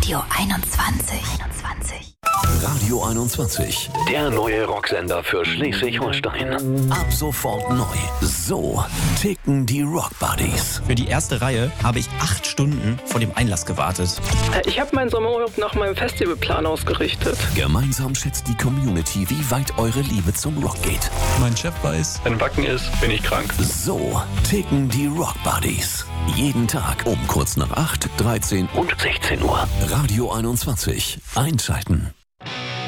Radio 21. Radio 21, der neue Rocksender für Schleswig-Holstein. Ab sofort neu. So ticken die Rock Buddies. Für die erste Reihe habe ich 8 Stunden vor dem Einlass gewartet. Ich habe meinen Sommerurlaub nach meinem Festivalplan ausgerichtet. Gemeinsam schätzt die Community, wie weit eure Liebe zum Rock geht. Mein Chef weiß, wenn Wacken ist, bin ich krank. So ticken die Rock Buddies. Jeden Tag um kurz nach 8, 13 und 16 Uhr. Radio 21. Einschalten.